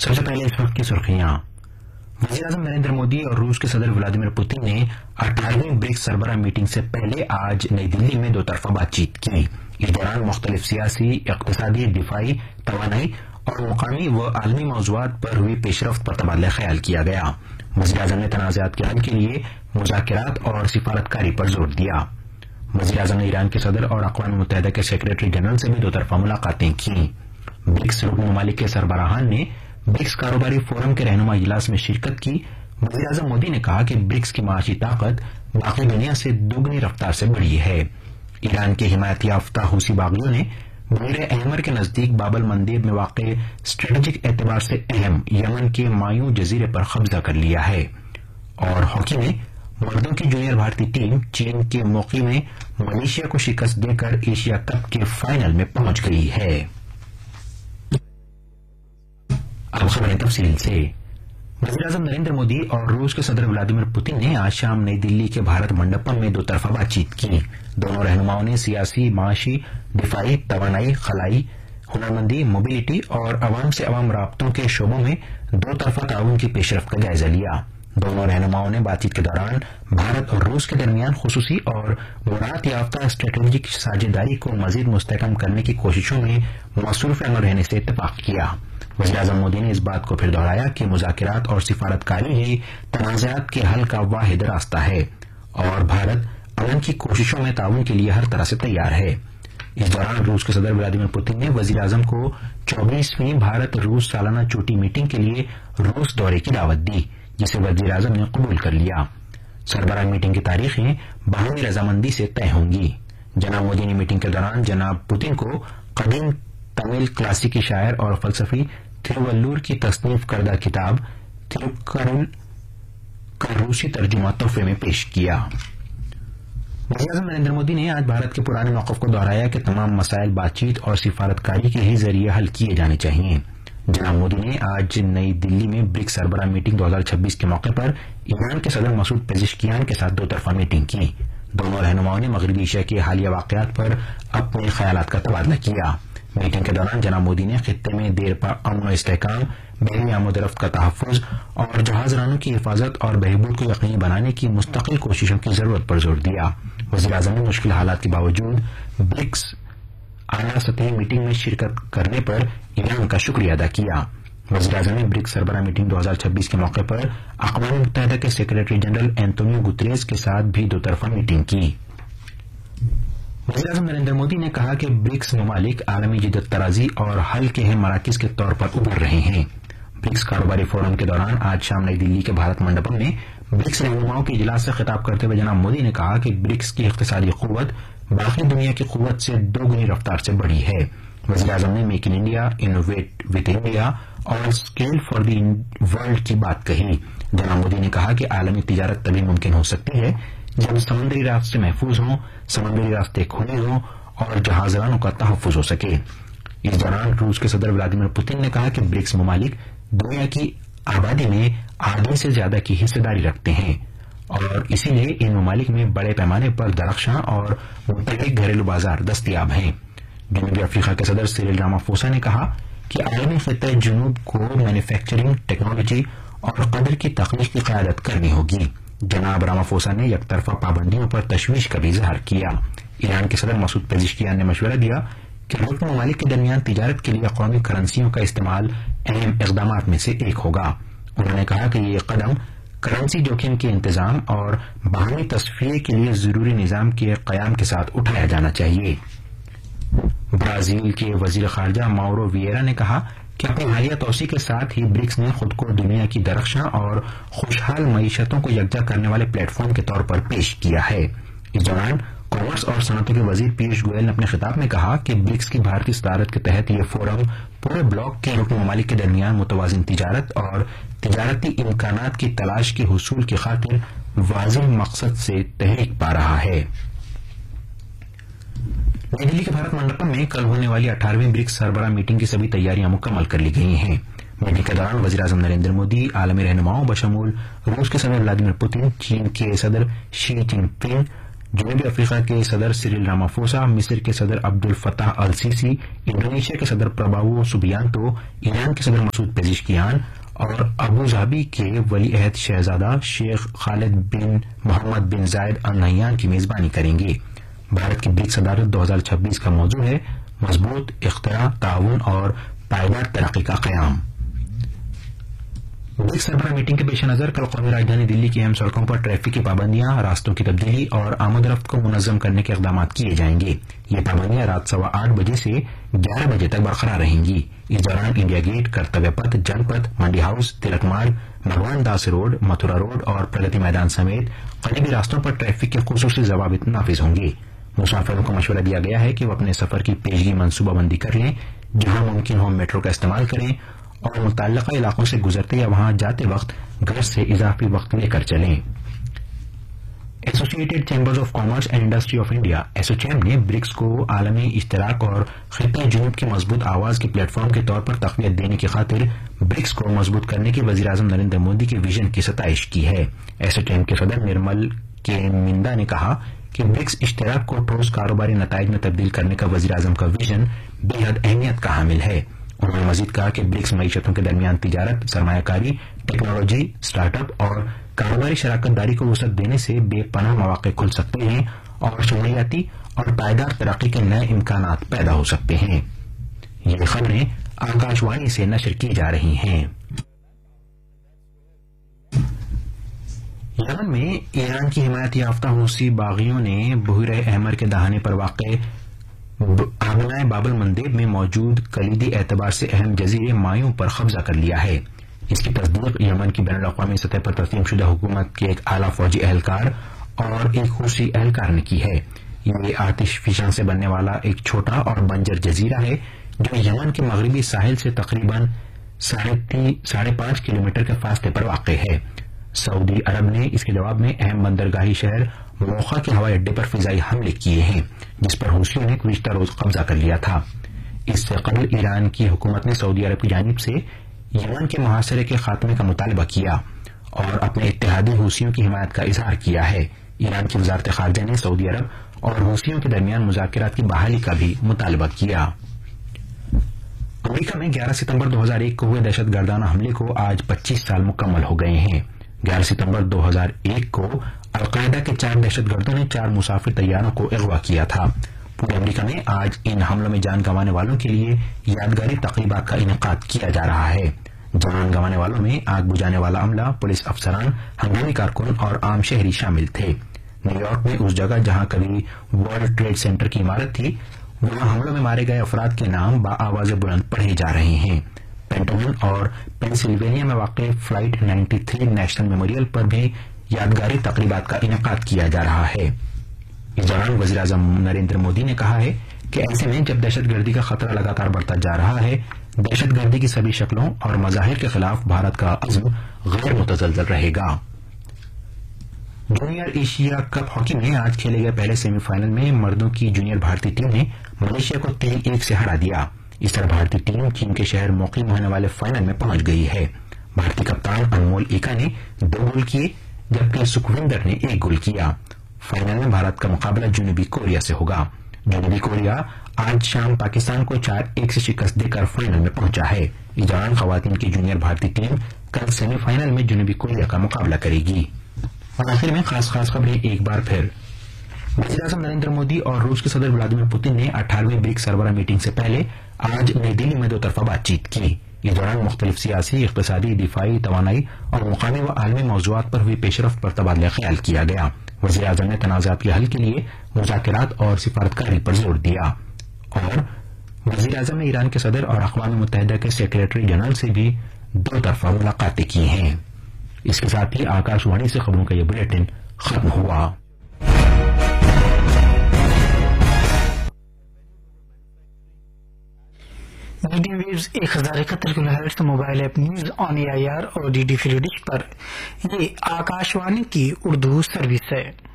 سب سے پہلے اس وقت کی سرخیاں۔ وزیر اعظم نریندر مودی اور روس کے صدر ولادیمیر پوتن نے 18ویں برکس سربراہ میٹنگ سے پہلے آج نئی دلی میں دو طرفہ بات چیت کی۔ اس دوران مختلف سیاسی، اقتصادی، دفاعی، توانائی اور مقامی و عالمی موضوعات پر ہوئی پیش رفت پر تبادلہ خیال کیا گیا۔ وزیر اعظم نے تنازعات کے حل کے لیے مذاکرات اور سفارتکاری پر زور دیا۔ وزیر اعظم نے ایران کے صدر اور اقوام متحدہ کے سیکریٹری جنرل سے بھی دو طرفہ ملاقاتیں کیں۔ برکس رکن ممالک کے سربراہان نے برکس کاروباری فورم کے رہنما اجلاس میں شرکت کی۔ وزیر اعظم مودی نے کہا کہ برکس کی معاشی طاقت باقی دنیا سے دوگنی رفتار سے بڑی ہے۔ ایران کے حمایت یافتہ حوثی باغیوں نے بحیر احمر کے نزدیک باب المندیب میں واقع اسٹریٹجک اعتبار سے اہم یمن کے مایوں جزیرے پر قبضہ کر لیا ہے۔ اور ہاکی میں مردوں کی جونیئر بھارتی ٹیم چین کے موقع میں ملیشیا کو شکست دے کر ایشیا کپ کے فائنل میں پہنچ گئی ہے۔ اب خبریں تفصیل سے۔ وزیر اعظم نریندر مودی اور روس کے صدر ولادیمیر پوتن نے آج شام نئی دلی کے بھارت منڈپم میں دو طرفہ بات چیت کی۔ دونوں رہنماؤں نے سیاسی، معاشی، دفاعی، توانائی، خلائی، ہنرمندی، موبلٹی اور عوام سے عوام رابطوں کے شعبوں میں دو طرفہ تعاون کی پیش رفت کا جائزہ لیا۔ دونوں رہنماؤں نے بات چیت کے دوران بھارت اور روس کے درمیان خصوصی اور مراعات یافتہ اسٹریٹجک ساجھیداری کو مزید مستحکم کرنے کی کوششوں میں مصروف عمل رہنے سے اتفاق کیا۔ وزیر اعظم مودی نے اس بات کو پھر دہرایا کہ مذاکرات اور سفارتکاری ہی تنازعات کے حل کا واحد راستہ ہے اور بھارت امن کی کوششوں میں تعاون کے لیے ہر طرح سے تیار ہے۔ اس دوران روس کے صدر ولادیمیر پوتن نے وزیر اعظم کو 24ویں بھارت روس سالانہ چوٹی میٹنگ کے لیے روس دورے کی دعوت دی، جسے وزیر اعظم نے قبول کر لیا۔ سربراہ میٹنگ کی تاریخیں باہمی رضامندی سے طے ہوں گی۔ جناب مودی نے میٹنگ کے دوران جناب پوتن کو قدیم تمل کلاسیکی شاعر اور فلسفی تھروولور کی تصنیف کردہ کتاب تھروکرل کا روسی ترجمہ تحفے میں پیش کیا۔ وزیر اعظم نریندر مودی نے آج بھارت کے پرانے موقف کو دہرایا کہ تمام مسائل بات چیت اور سفارتکاری کے ہی ذریعے حل کیے جانے چاہیے۔ جناب مودی نے آج نئی دلی میں برکس سربراہ میٹنگ 2026 کے موقع پر ایران کے صدر مسعود پزشکیان کے ساتھ دو طرفہ میٹنگ کی۔ دونوں رہنماؤں نے مغربی ایشیا کے حالیہ واقعات پر اپنے خیالات کا تبادلہ کیا۔ میٹنگ کے دوران جناب مودی نے خطے میں دیر پا امن و استحکام، بحری آمد و رفت کا تحفظ اور جہاز رانوں کی حفاظت اور بہبود کو یقینی بنانے کی مستقل کوششوں کی ضرورت پر زور دیا۔ وزیر اعظم نے مشکل حالات کے باوجود برکس اعلیٰ سطحی میٹنگ میں شرکت کرنے پر ایران کا شکریہ ادا کیا۔ وزیر اعظم نے برکس سربراہ میٹنگ 2026 کے موقع پر اقوام متحدہ کے سیکریٹری جنرل اینٹونیو گتریز کے ساتھ بھی دو طرفہ میٹنگ کی۔ وزیر اعظم نریندر مودی نے کہا کہ برکس ممالک عالمی جدت طرازی اور حل کے اہم مراکز کے طور پر ابھر رہے ہیں۔ برکس کاروباری فورم کے دوران آج شام نئی دلی کے بھارت منڈپم میں برکس رہنماؤں کے اجلاس سے خطاب کرتے ہوئے جناب مودی نے کہا کہ برکس کی اقتصادی قوت باقی دنیا کی قوت سے دوگنی رفتار سے بڑی ہے۔ وزیر اعظم نے make in India, innovate with India اور اسکیل فار دی ورلڈ کی بات کہی۔ جناب مودی نے کہا کہ عالمی تجارت تبھی ممکن ہو سکتی ہے جب سمندری راستے محفوظ ہوں، سمندری راستے کھلے ہوں اور جہاز رانوں کا تحفظ ہو سکے۔ اس دوران روس کے صدر ولادیمیر پوتن نے کہا کہ برکس ممالک دنیا کی آبادی میں آدھی سے زیادہ کی حصہ داری رکھتے ہیں اور اسی لیے ان ممالک میں بڑے پیمانے پر درخشاں اور متحرک گھریلو بازار دستیاب ہیں۔ جنوبی افریقہ کے صدر سیریل رامافوسا نے کہا کہ عالمی خطہ جنوب کو مینوفیکچرنگ، ٹیکنالوجی اور قدر کی تخلیق کی قیادت کرنی ہوگی۔ جناب رامافوسا نے یک طرفہ پابندیوں پر تشویش کا بھی اظہار کیا۔ ایران کے صدر مسعود پزشکیان نے مشورہ دیا کہ رکن ممالک کے درمیان تجارت کے لیے اقوامی کرنسیوں کا استعمال اہم اقدامات میں سے ایک ہوگا۔ انہوں نے کہا کہ یہ قدم کرنسی جوخم کے انتظام اور باہمی تصفیے کے لیے ضروری نظام کے قیام کے ساتھ اٹھایا جانا چاہیے۔ برازیل کے وزیر خارجہ ماورو ویئرا نے کہا کہ اپنی حالیہ توسیع کے ساتھ ہی برکس نے خود کو دنیا کی درخشاں اور خوشحال معیشتوں کو یکجا کرنے والے پلیٹ فارم کے طور پر پیش کیا ہے۔ اس دوران کامرس اور صنعتوں کے وزیر پیوش گوئل نے اپنے خطاب میں کہا کہ برکس کی بھارتی صدارت کے تحت یہ فورم پورے بلاک کے رکن ممالک کے درمیان متوازن تجارت اور تجارتی امکانات کی تلاش کے حصول کی خاطر واضح مقصد سے تحریک پا رہا ہے۔ نئی دلی کے بھارت منڈپم میں کل ہونے والی 18ویں برکس سربراہ میٹنگ کی سبھی تیاریاں مکمل کر لی گئی ہیں۔ میٹنگ کے دوران وزیر اعظم نریندر مودی، عالمی رہنماؤں بشمول روس کے صدر ولادیمیر پوتن، چین کے صدر شی جن پنگ، جنوبی افریقہ کے صدر سیریل رامافوسا، مصر کے صدر عبد الفتاح السیسی، انڈونیشیا کے صدر پراباوو سبیانتو، ایران کے صدر مسعود پزشکیان اور ابوظہبی کے ولی عہد شہزادہ شیخ خالد بن محمد بن زائد ال نہیان کی میزبانی کریں گے۔ بھارت کی برکس صدارت 2026 کا موضوع ہے مضبوط اختراع، تعاون اور پائیدار ترقی کا قیام۔ برکس سربراہ میٹنگ کے پیش نظر کل قومی راجدھانی دلی کی اہم سڑکوں پر ٹریفک کی پابندیاں، راستوں کی تبدیلی اور آمد و رفت کو منظم کرنے کے اقدامات کیے جائیں گے۔ یہ پابندیاں رات 8:15 بجے سے 11 بجے تک برقرار رہیں گی۔ اس دوران انڈیا گیٹ، کرتویہ پتھ، جن پتھ، منڈی ہاؤس، تلک مارگ، بھگوان داس روڈ، متھرا روڈ اور پرگتی میدان سمیت قریبی راستوں پر ٹریفک کے خصوصی ضوابط نافذ ہوں گے۔ مسافروں کو مشورہ دیا گیا ہے کہ وہ اپنے سفر کی پیشگی منصوبہ بندی کر لیں، جہاں ممکن ہو میٹرو کا استعمال کریں اور متعلقہ علاقوں سے گزرتے یا وہاں جاتے وقت گھر سے اضافی وقت لے کر چلیں۔ Associated chambers of commerce and industry of India ایسوچیم نے برکس کو عالمی اشتراک اور خطہ جنوب کی مضبوط آواز کے پلیٹ فارم کے طور پر تقویت دینے کی خاطر برکس کو مضبوط کرنے کے وزیراعظم نریندر مودی کے ویژن کی ستائش کی ہے۔ ایسوچیم کے صدر نرمل کے مندا نے کہا کہ برکس اشتراک کو ٹھوس کاروباری نتائج میں تبدیل کرنے کا وزیراعظم کا ویژن بے حد اہمیت کا حامل ہے۔ انہوں نے مزید کہا کہ برکس معیشتوں کے درمیان تجارت، سرمایہ کاری، ٹیکنالوجی، اسٹارٹ اپ اور کاروباری شراکت داری کو وسعت دینے سے بے پناہ مواقع کھل سکتے ہیں اور شمولیاتی اور پائیدار ترقی کے نئے امکانات پیدا ہو سکتے ہیں۔ یہ خبریں آکاش وانی سے نشر کی جا رہی ہیں۔ یمن میں ایران کی حمایت یافتہ حوثی باغیوں نے بحیرہ احمر کے دہانے پر واقع آبنائے باب المندیب میں موجود کلیدی اعتبار سے اہم جزیرے مایوں پر قبضہ کر لیا ہے۔ اس کی تصدیق یمن کی بین الاقوامی سطح پر تسلیم شدہ حکومت کے ایک اعلیٰ فوجی اہلکار اور ایک حوثی اہلکار نے کی ہے۔ یہ آتش فشاں سے بننے والا ایک چھوٹا اور بنجر جزیرہ ہے جو یمن کے مغربی ساحل سے تقریباً 5.5 کلومیٹر کے فاصلے پر واقع ہے۔ سعودی عرب نے اس کے جواب میں اہم بندرگاہی شہر موخا کے ہوائی اڈے پر فضائی حملے کیے ہیں، جس پر حوثیوں نے گزشتہ روز قبضہ کر لیا تھا۔ اس سے قبل ایران کی حکومت نے سعودی عرب کی جانب سے یمن کے محاصرے کے خاتمے کا مطالبہ کیا اور اپنے اتحادی حوثیوں کی حمایت کا اظہار کیا ہے۔ ایران کی وزارت خارجہ نے سعودی عرب اور حوثیوں کے درمیان مذاکرات کی بحالی کا بھی مطالبہ کیا۔ امریکہ میں 11 ستمبر 2001 کو ہوئے دہشت گردانہ حملے کو آج 25 سال مکمل ہو گئے ہیں۔ 11 ستمبر 2001 کو القاعدہ کے 4 دہشت گردوں نے 4 مسافر طیاروں کو اغوا کیا تھا۔ پورے امریکہ میں آج ان حملوں میں جان گنوانے والوں کے لیے یادگاری تقریبات کا انعقاد کیا جا رہا ہے۔ جان گنوانے والوں میں آگ بجھانے والا عملہ، پولیس افسران، ہنگامی کارکن اور عام شہری شامل تھے۔ نیو یارک میں اس جگہ جہاں کبھی ورلڈ ٹریڈ سینٹر کی عمارت تھی، وہاں حملوں میں مارے گئے افراد کے نام بآواز بلند پڑھے جا رہے ہیں۔ پینٹاگن اور پینسلوینیا میں واقع فلائٹ 93 نیشنل میموریل پر بھی یادگاری تقریبات کا انعقاد کیا جا رہا ہے۔ اس دوران وزیر اعظم نریندر مودی نے کہا ہے کہ ایسے میں جب دہشت گردی کا خطرہ لگاتار بڑھتا جا رہا ہے، دہشت گردی کی سبھی شکلوں اور مظاہر کے خلاف بھارت کا عزم غیر متزلزل رہے گا۔ جونیئر ایشیا کپ ہاکی میں آج کھیلے گئے پہلے سیمی فائنل میں مردوں کی جونیئر بھارتی ٹیم نے ملیشیا کو 3-1 سے ہرا دیا۔ اس طرح بھارتی ٹیم چین کے شہر مقیم ہونے والے فائنل میں پہنچ گئی ہے۔ بھارتی کپتان انمول ایکا نے 2 گول کیے جبکہ سکھوندر نے 1 گول کیا۔ فائنل میں بھارت کا مقابلہ جنوبی کوریا سے ہوگا۔ جنوبی کوریا آج شام پاکستان کو 4-1 سے شکست دے کر فائنل میں پہنچا ہے۔ اس دوران خواتین کی جونیئر بھارتی ٹیم کل سیمی فائنل میں جنوبی کوریا کا مقابلہ کرے گی۔ اور آخر میں خاص خبریں ایک بار پھر۔ وزیر اعظم نریندر مودی اور روس کے صدر ولادیمیر پوتن نے 18ویں برکس سربراہ میٹنگ سے پہلے آج نئی دلی میں 2 طرفہ بات چیت کی۔ اس دوران مختلف سیاسی، اقتصادی، دفاعی، توانائی اور مقامی و عالمی موضوعات پر ہوئی پیش رفت پر تبادلہ خیال کیا گیا۔ وزیر اعظم نے تنازعات کے حل کے لیے مذاکرات اور سفارتکاری پر زور دیا اور وزیر اعظم نے ایران کے صدر اور اقوام متحدہ کے سیکریٹری جنرل سے بھی 2 طرفہ ملاقاتیں کی ہیں۔ اس کے ساتھ ہی آکاش وانی سے خبروں کا یہ بلیٹن ختم ہوا۔ Medium views 1071 کلوہرٹز mobile app news on AIR اور DD فری ڈش پر یہ آکاش وانی کی اردو سروس ہے۔